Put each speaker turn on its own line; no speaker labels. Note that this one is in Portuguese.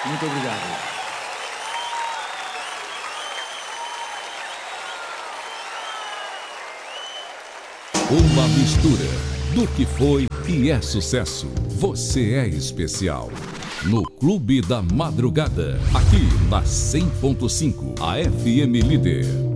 Muito obrigado.
Uma mistura do que foi e é sucesso. Você é especial. No Clube da Madrugada, aqui na 100.5, a FM Líder.